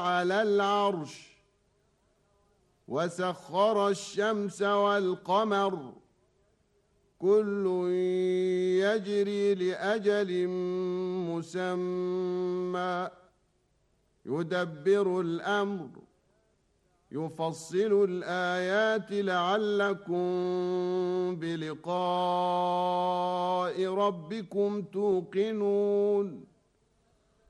على العرش وسخر الشمس والقمر كل يجري لأجل مسمى يدبر الأمر يفصل الآيات لعلكم بلقاء ربكم توقنون